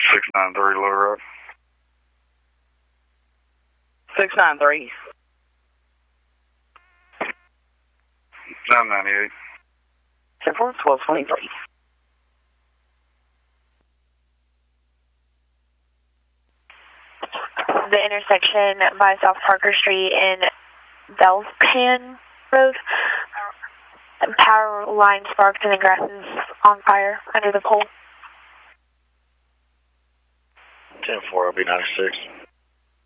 693 Low Road. 693. 998. 1223. The intersection by South Parker Street and Belcan Road. Power line sparked and the grass is on fire under the pole. 10-4, I'll be 96.